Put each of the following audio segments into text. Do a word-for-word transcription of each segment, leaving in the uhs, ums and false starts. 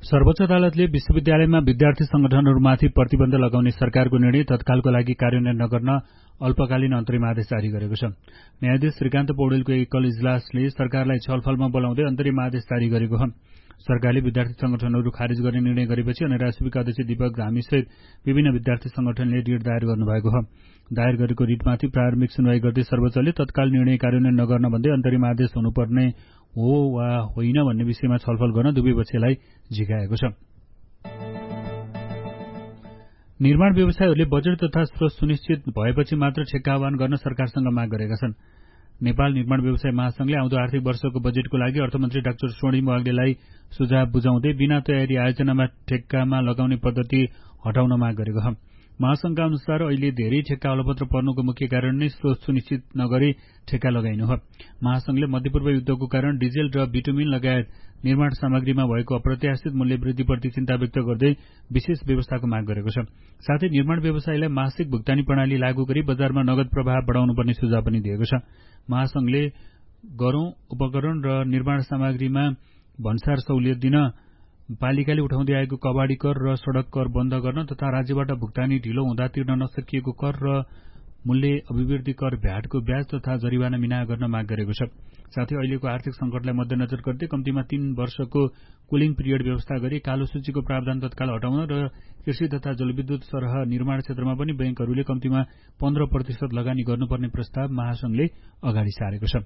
सर्वोच्च अदालतले विश्वविद्यालयमा विद्यार्थी संगठनहरूमाथि प्रतिबन्ध लगाउने सरकारको निर्णय तत्कालको लागि कार्यान्वयन नगर्न अल्पकालीन अन्तरिम आदेश जारी गरेको छ। न्यायाधीश श्रीकान्त पौडेलको एकल इजलासले सरकारलाई छलफलमा बोलाउँदै अन्तरिम आदेश जारी गरेको हो। सरकारले विद्यार्थी संगठनहरू खारेज गर्ने निर्णय गरेपछि अनिराश्रीका अध्यक्ष दीपक धामीसहित विभिन्न विद्यार्थी संगठनले रिट दायर गर्नुभएको हो। दायर गरेको रिटमाथि प्रारम्भिक सुनवाई गर्दै सर्वोच्चले तत्काल निर्णय कार्यान्वयन नगर्न भन्दै अन्तरिम आदेश हुनुपर्ने हो वा होइन भन्ने विषयमा छलफल गर्न दुवै पक्षलाई झिकाएको छ। निर्माण व्यवसायीहरूले बजेट तथा स्रोत सुनिश्चित भएपछि मात्र ठेक्का आह्वान गर्न सरकारसँग माग गरेका छन्। नेपाल निर्माण व्यवसाय महासंघले आउँदो आर्थिक वर्षको बजेटको लागि अर्थमन्त्री डाक्टर स्वर्णिम वाग्लेलाई सुझाव बुझाउँदै बिना तयारी आयोजनामा ठेक्कामा लगाउने पद्धति हटाउन माग गरेको छ। महासंघका अनुसार अहिले धेरै ठेक्का अलपत्र पर्नुको मुख्य कारण नै स्रोत सुनिश्चित नगरी ठेक्का लगाइनु हो। महासंघले मध्यपूर्व युद्धको कारण डिजेल र बिटुमिन लगायत निर्माण सामग्रीमा भएको अप्रत्याशित मूल्य वृद्धिप्रति चिन्ता व्यक्त गर्दै विशेष व्यवस्थाको माग गरेको छ। साथै निर्माण व्यवसायीलाई मासिक भुक्तानी प्रणाली लागू गरी बजारमा नगद प्रवाह बढाउनुपर्ने सुझाव पनि दिएको छ। महासंघले गरौं उपकरण र निर्माण सामग्रीमा भन्सार सहुलियत दिन, पालिकाले उठाउँदै आएको कबाडी कर र सड़क कर बन्द गर्न तथा राज्यबाट भुक्तानी ढिलो हुँदा तिर्न नसकिएको कर र मूल्य अभिवृद्धि कर भ्याटको ब्याज तथा जरिवाना मिना गर्न माग गरेको छ। साथै अहिलेको आर्थिक संकटलाई मध्यनजर गर्दै कम्तीमा तीन वर्षको कुलिङ पिरियड व्यवस्था गरी कालो सूचीको प्रावधान तत्काल हटाउन र कृषि तथा जलविद्युत सरह निर्माण क्षेत्रमा पनि बैंकहरूले कम्तीमा पन्ध्र प्रतिशत लगानी गर्नुपर्ने प्रस्ताव महासंघले अगाडि सारेको छ।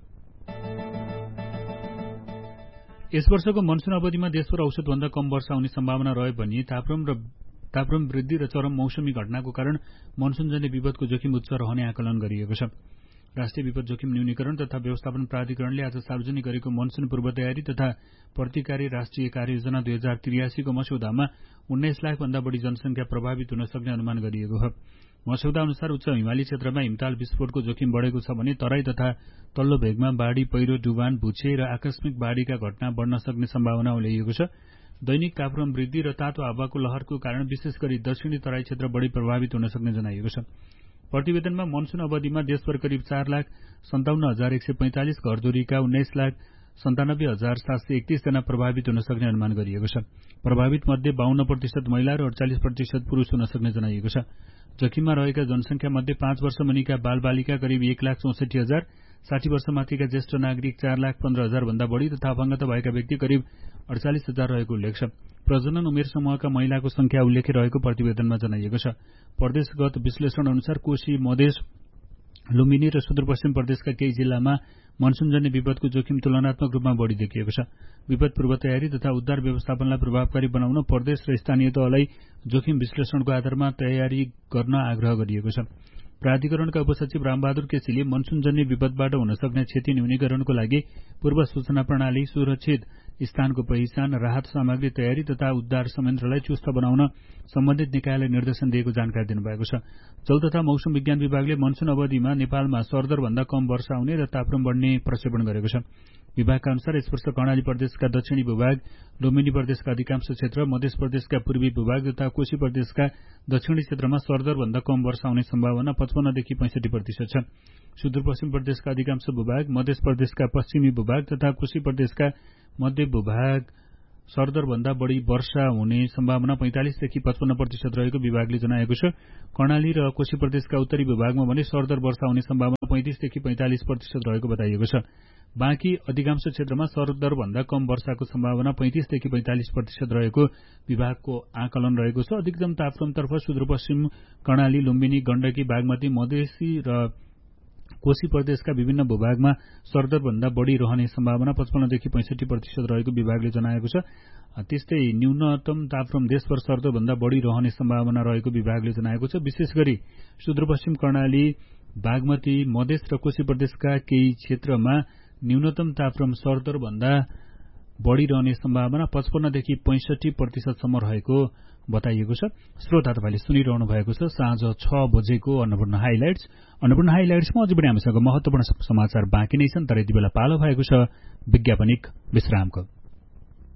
यस वर्षको मनसून अवधिमा देशभर औसतभन्दा कम वर्षा हुने सम्भावना रहे पनि तापक्रम र तापक्रम वृद्धि र चरम मौसमी घटनाको कारण मनसूनजन्य विपदको जोखिम उच्च रहने आकलन गरिएको छ। राष्ट्रिय विपद जोखिम न्यूनीकरण तथा व्यवस्थापन प्राधिकरणले आज सार्वजनिक गरेको मनसून पूर्व तयारी तथा प्रतिकारी राष्ट्रिय कार्ययोजना दुई हजार त्रियासीको मस्यौदामा उन्नाइस लाख भन्दा बढ़ी जनसंख्या प्रभावित हुन सक्ने अनुमान गरिएको हो। मस्यौदा अनुसार उच्च हिमाली क्षेत्रमा हिमताल विस्फोटको जोखिम बढ़ेको छ भने तराई तथा तल्लो भेगमा बाढ़ी, पहिरो, डुबान, भुचे र आकस्मिक बाढ़ीका घटना बढ़न सक्ने सम्भावना उल्लेखिएको छ। दैनिक तापक्रम वृद्धि र तातो हावाको लहरको कारण विशेष गरी दक्षिणी तराई क्षेत्र बढ़ी प्रभावित हुन सक्ने जनाइएको छ। प्रतिवेदनमा मनसून अवधिमा देशभर करिब चार लाख सन्ताउन्न हजार एक सय पैंतालिस घरधुरीका उन्नाइस लाख सन्तानब्बे हजार सात सय एकतीस जना प्रभावित हुन सक्ने अनुमान गरिएको छ। प्रभावित मध्ये बाहन्न प्रतिशत महिला र अडचालिस प्रतिशत पुरूष हुन सक्ने जनाइएको छ। जोखिममा रहेका जनसंख्या मध्ये पाँच वर्ष मुनिका बाल बालिका करिब एक लाख चौसठी हजार, साठी वर्ष माथिका ज्येष्ठ नागरिक चार लाख पन्ध्र हजार भन्दा बढ़ी तथा अपंगता भएका व्यक्ति करिब अडचालिस हजार रहेको उल्लेख छ। प्रजनन उमेर समूहका महिलाको संख्या उल्लेख्य रहेको प्रतिवेदनमा जनाइएको छ। प्रदेशगत विश्लेषण अनुसार कोशी, मधेस, लुम्बिनी र सुदूरपश्चिम प्रदेशका केही जिल्लामा मनसूनजन्य विपदको जोखिम तुलनात्मक रूपमा बढ़ी देखिएको छ। विपद पूर्व तयारी तथा उद्धार व्यवस्थापनलाई प्रभावकारी बनाउन प्रदेश र स्थानीय तहलाई जोखिम विश्लेषणको आधारमा तयारी गर्न आग्रह गरिएको छ। प्राधिकरणका उपसचिव रामबहादुर केसीले मनसूनजन्य विपदबाट हुन सक्ने क्षति न्यूनीकरणको लागि पूर्व सूचना प्रणाली, सुरक्षित स्थानको पहिचान, राहत सामग्री तयारी तथा उद्धार संयन्त्रलाई चुस्त बनाउन सम्बन्धित निकायलाई निर्देशन दिएको जानकारी दिनुभएको छ। जल तथा मौसम विज्ञान विभागले मनसून अवधिमा नेपालमा सरदर भन्दा कम वर्षा हुने र तापक्रम बढ़ने प्रक्षेपण गरेको छ। विभागका अनुसार यस वर्ष कर्णाली प्रदेशका दक्षिणी भूभाग, लुम्बिनी प्रदेशका अधिकांश क्षेत्र, मध्य प्रदेशका पूर्वी भूभाग तथा कोशी प्रदेशका दक्षिणी क्षेत्रमा सरदर भन्दा कम वर्षा हुने सम्भावना पचपन्नदेखि पैंसठी प्रतिशत छ। सुदूरपश्चिम प्रदेशका अधिकांश भूभाग, मध्य प्रदेशका पश्चिमी भूभाग तथा कोशी प्रदेशका मध्य भूभाग सरदर भन्दा बढ़ी वर्षा हुने सम्भावना पैंतालिसदेखि पचपन्न प्रतिशत रहेको विभागले जनाएको छ। कर्णाली र कोशी प्रदेशका उत्तरी भूभागमा भने सरदर वर्षा हुने सम्भावना पैंतिसदेखि पैंतालिस प्रतिशत रहेको बताइएको छ। बाँकी अधिकांश क्षेत्रमा सरदर भन्दा कम वर्षाको सम्भावना पैंतिसदेखि पैंतालिस प्रतिशत रहेको विभागको आकलन रहेको छ। अधिकतम तापक्रमतर्फ सुदूरपश्चिम, कर्णाली, लुम्बिनी, गण्डकी, बागमती, मधेसी र कोशी प्रदेशका विभिन्न भूभागमा सरदर भन्दा बढ़ी रहने सम्भावना पचपन्नदेखि पैंसठी प्रतिशत रहेको विभागले जनाएको छ। त्यस्तै न्यूनतम तापक्रम देशभर सरदर भन्दा बढ़ी रहने सम्भावना रहेको विभागले जनाएको छ। विशेष गरी सुदूरपश्चिम, कर्णाली, बागमती, मधेस र कोशी प्रदेशका केही क्षेत्रमा न्यूनतम तापक्रम सरदर भन्दा बढ़ी रहने सम्भावना पचपन्नदेखि पैंसठी प्रतिशतसम्म रहेको बताइएको छ। श्रोता तपाईले सुनिरहनु भएको छ साँझ छ बजेको अन्नपूर्ण हाइलाइट्स। अन्नपूर्ण हाइलाइट्समा अझै पनि हामीसँग महत्वपूर्ण समाचार बाँकी नै छन्, तर यति बेला पालो भएको छ विज्ञापनिक विश्रामको।